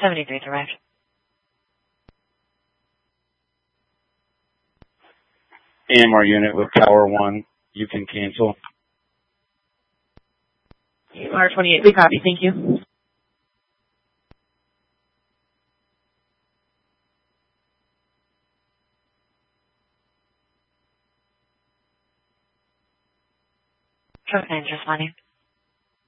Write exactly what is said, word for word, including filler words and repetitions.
seventy-three arrived. A M R unit with Tower one, you can cancel. R twenty-eight, we copy, thank you. Truck nine just landing.